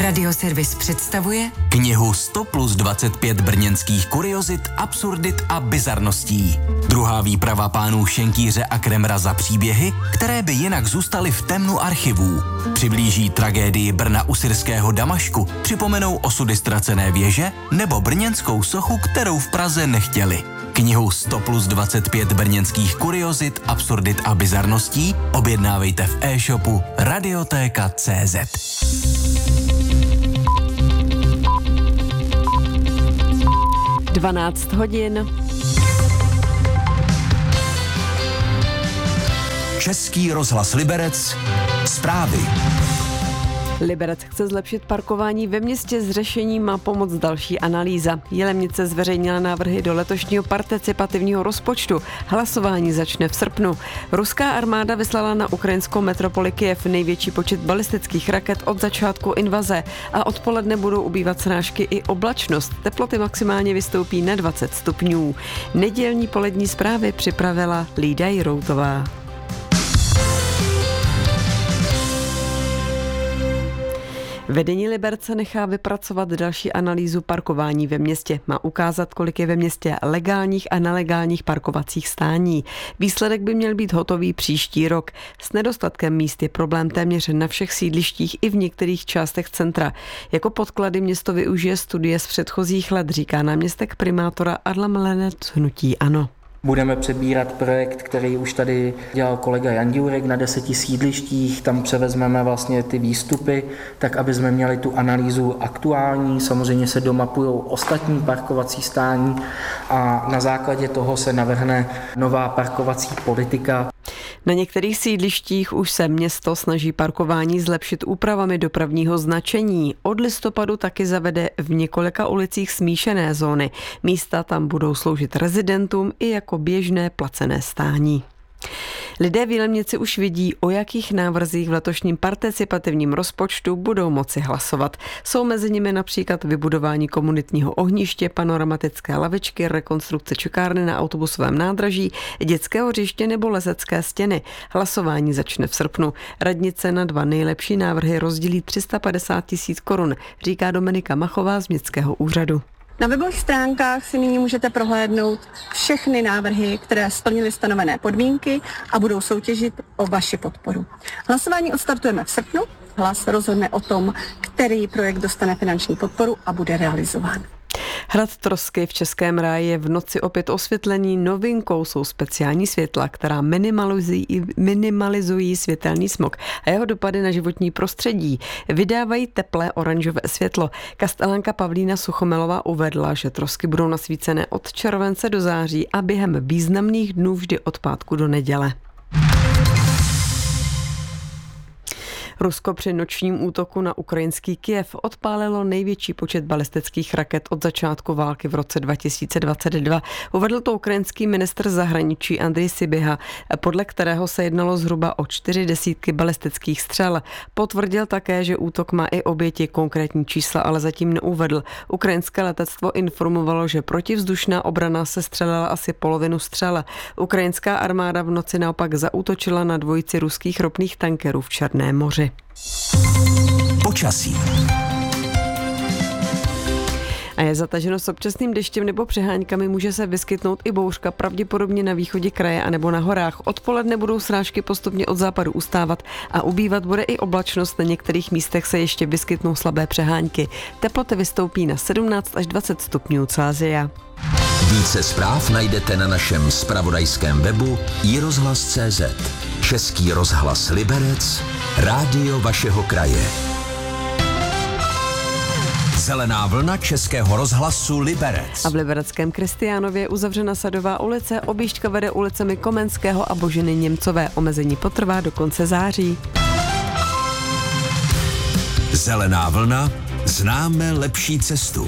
Radioservis představuje knihu 100 plus 25 brněnských kuriozit, absurdit a bizarností. Druhá výprava pánů Šenkýře a Kremra za příběhy, které by jinak zůstaly v temnu archivů. Přiblíží tragédii Brna u syrského Damašku, připomenou osudy ztracené věže nebo brněnskou sochu, kterou v Praze nechtěli. Knihu 100 plus 25 brněnských kuriozit, absurdit a bizarností objednávejte v e-shopu Radiotéka.cz. Dvanáct hodin. Český rozhlas Liberec. Zprávy. Liberec chce zlepšit parkování ve městě, s řešením má pomoct další analýza. Jilemnice zveřejnila návrhy do letošního participativního rozpočtu. Hlasování začne v srpnu. Ruská armáda vyslala na ukrajinskou metropoli Kyjev největší počet balistických raket od začátku invaze a odpoledne budou ubývat srážky i oblačnost. Teploty maximálně vystoupí na 20 stupňů. Nedělní polední zprávy připravila Lída Jiroutová. Vedení Liberce nechá vypracovat další analýzu parkování ve městě. Má ukázat, kolik je ve městě legálních a nelegálních parkovacích stání. Výsledek by měl být hotový příští rok. S nedostatkem míst je problém téměř na všech sídlištích i v některých částech centra. Jako podklady město využije studie z předchozích let, říká náměstek primátora Adam Lenec hnutí ANO. Budeme přebírat projekt, který už tady dělal kolega Jan Diurek na 10 sídlištích, tam převezmeme vlastně ty výstupy, tak aby jsme měli tu analýzu aktuální, samozřejmě se domapujou ostatní parkovací stání a na základě toho se navrhne nová parkovací politika. Na některých sídlištích už se město snaží parkování zlepšit úpravami dopravního značení. Od listopadu taky zavede v několika ulicích smíšené zóny. Místa tam budou sloužit rezidentům i jako běžné placené stání. Lidé v Jilemnici už vidí, o jakých návrzích v letošním participativním rozpočtu budou moci hlasovat. Jsou mezi nimi například vybudování komunitního ohniště, panoramatické lavičky, rekonstrukce čekárny na autobusovém nádraží, dětského hřiště nebo lezecké stěny. Hlasování začne v srpnu. Radnice na dva nejlepší návrhy rozdělí 350 000 korun, říká Dominika Machová z městského úřadu. Na webových stránkách si nyní můžete prohlédnout všechny návrhy, které splnily stanovené podmínky a budou soutěžit o vaši podporu. Hlasování odstartujeme v srpnu. Hlas rozhodne o tom, který projekt dostane finanční podporu a bude realizován. Hrad Trosky v Českém ráji je v noci opět osvětlení. Novinkou jsou speciální světla, která minimalizují světelný smog a jeho dopady na životní prostředí. Vydávají teplé oranžové světlo. Kastelanka Pavlína Suchomelová uvedla, že Trosky budou nasvícené od července do září a během významných dnů vždy od pátku do neděle. Rusko při nočním útoku na ukrajinský Kyjev odpálilo největší počet balistických raket od začátku války v roce 2022. Uvedl to ukrajinský ministr zahraničí Andrej Sybiha, podle kterého se jednalo zhruba o 40 balistických střel. Potvrdil také, že útok má i oběti, konkrétní čísla ale zatím neuvedl. Ukrajinské letectvo informovalo, že protivzdušná obrana se střelila asi polovinu střel. Ukrajinská armáda v noci naopak zaútočila na dvojici ruských ropných tankerů v Černém moři. Počasí. A je zataženo s občasným deštěm nebo přehánkami, může se vyskytnout i bouřka, pravděpodobně na východě kraje a nebo na horách. Odpoledne budou srážky postupně od západu ustávat a ubývat bude i oblačnost, na některých místech se ještě vyskytnou slabé přehánky. Teploty vystoupí na 17 až 20 stupňů Celsia. Více zpráv najdete na našem zpravodajském webu iRozhlas.cz. Český rozhlas Liberec, rádio vašeho kraje. Zelená vlna Českého rozhlasu Liberec. A v libereckém Kristiánově je uzavřena Sadová ulice, objížďka vede ulicemi Komenského a Boženy Němcové. Omezení potrvá do konce září. Zelená vlna, známe lepší cestu.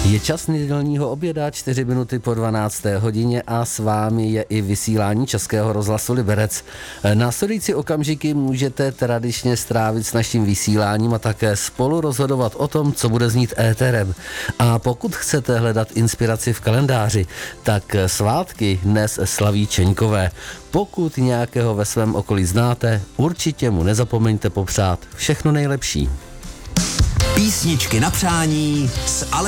Je čas nedělního oběda, 4 minuty po 12. hodině a s vámi je i vysílání Českého rozhlasu Liberec. Následující okamžiky můžete tradičně strávit s naším vysíláním a také spolu rozhodovat o tom, co bude znít éterem. A pokud chcete hledat inspiraci v kalendáři, tak svátky dnes slaví Čeňkové. Pokud nějakého ve svém okolí znáte, určitě mu nezapomeňte popřát všechno nejlepší. Písničky na přání s